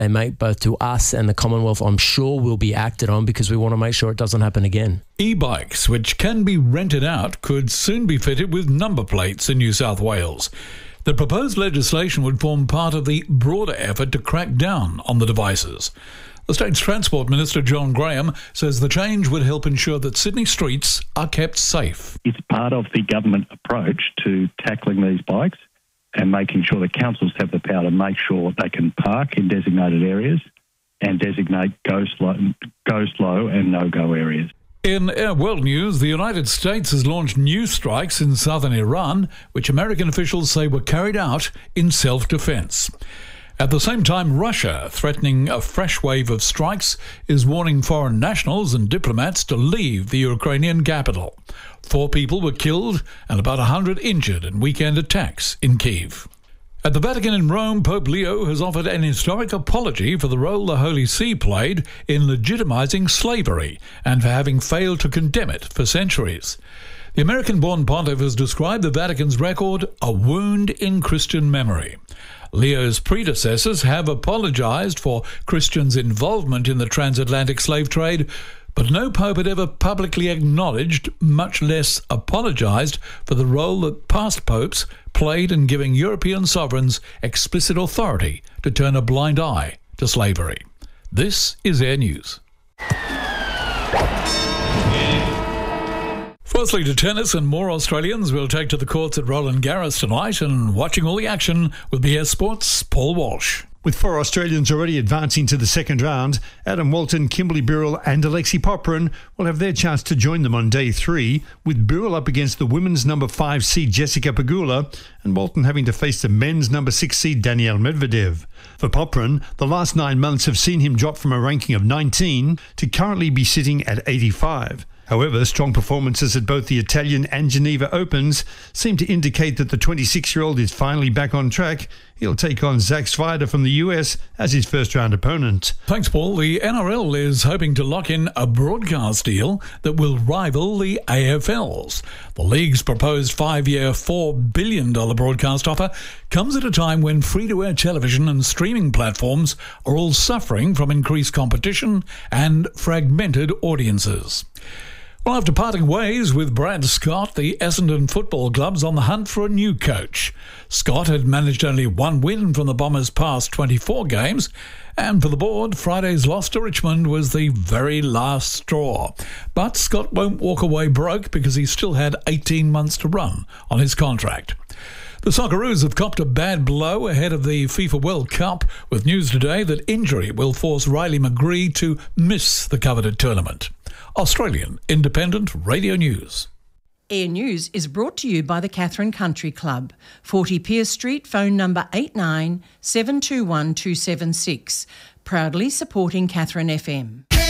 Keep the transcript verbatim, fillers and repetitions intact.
they make both to us and the Commonwealth, I'm sure will be acted on because we want to make sure it doesn't happen again. E-bikes, which can be rented out, could soon be fitted with number plates in New South Wales. The proposed legislation would form part of the broader effort to crack down on the devices. The state's Transport Minister, John Graham, says the change would help ensure that Sydney streets are kept safe. It's part of the government approach to tackling these bikes and making sure that councils have the power to make sure they can park in designated areas and designate go slow, go slow and no-go areas. In Air World News, the United States has launched new strikes in southern Iran, which American officials say were carried out in self-defense. At the same time, Russia, threatening a fresh wave of strikes, is warning foreign nationals and diplomats to leave the Ukrainian capital. Four people were killed and about one hundred injured in weekend attacks in Kyiv. At the Vatican in Rome, Pope Leo has offered an historic apology for the role the Holy See played in legitimizing slavery and for having failed to condemn it for centuries. The American-born pontiff has described the Vatican's record a wound in Christian memory. Leo's predecessors have apologized for Christians' involvement in the transatlantic slave trade, but no pope had ever publicly acknowledged, much less apologized, for the role that past popes played in giving European sovereigns explicit authority to turn a blind eye to slavery. This is Air News. Firstly to tennis, and more Australians will take to the courts at Roland Garros tonight, and watching all the action will be Air Sports' Paul Walsh. With four Australians already advancing to the second round, Adam Walton, Kimberly Birrell and Alexei Popyrin will have their chance to join them on day three, with Birrell up against the women's number five seed Jessica Pegula and Walton having to face the men's number six seed Daniil Medvedev. For Popyrin, the last nine months have seen him drop from a ranking of nineteen to currently be sitting at eighty-five. However, strong performances at both the Italian and Geneva Opens seem to indicate that the twenty-six-year-old is finally back on track. He'll take on Zach Svider from the U S as his first-round opponent. Thanks, Paul. The N R L is hoping to lock in a broadcast deal that will rival the A F L's. The league's proposed five-year, four billion dollars broadcast offer comes at a time when free-to-air television and streaming platforms are all suffering from increased competition and fragmented audiences. Well, after parting ways with Brad Scott, the Essendon Football Club's on the hunt for a new coach. Scott had managed only one win from the Bombers' past twenty-four games, and for the board, Friday's loss to Richmond was the very last straw. But Scott won't walk away broke because he still had eighteen months to run on his contract. The Socceroos have copped a bad blow ahead of the FIFA World Cup, with news today that injury will force Riley McGree to miss the coveted tournament. Australian Independent Radio News. Air News is brought to you by the Catherine Country Club, forty Pierce Street, phone number eight nine seven two one two seven six. Proudly supporting Catherine F M.